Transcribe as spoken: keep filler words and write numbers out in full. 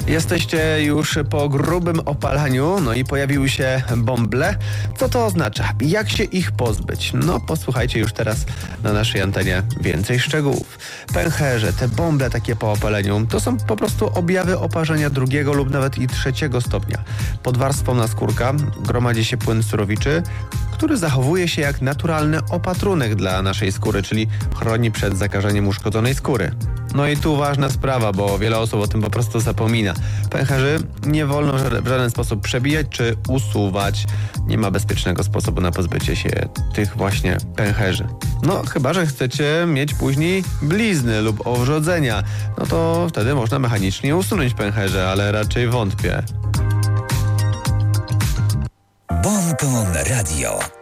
Jesteście już po grubym opalaniu, no i pojawiły się bąble. Co to oznacza? Jak się ich pozbyć? No posłuchajcie już teraz na naszej antenie więcej szczegółów. Pęcherze, te bąble takie po opaleniu, to są po prostu objawy oparzenia drugiego lub nawet i trzeciego stopnia. Pod warstwą naskórka gromadzi się płyn surowiczy, który zachowuje się jak naturalny opatrunek dla naszej skóry, czyli chroni przed zakażeniem uszkodzonej skóry. No i tu ważna sprawa, bo wiele osób o tym po prostu zapomina. Pęcherzy nie wolno w żaden sposób przebijać czy usuwać. Nie ma bezpiecznego sposobu na pozbycie się tych właśnie pęcherzy. No chyba że chcecie mieć później blizny lub owrzodzenia. No to wtedy można mechanicznie usunąć pęcherze, ale raczej wątpię. Bon Ton Radio.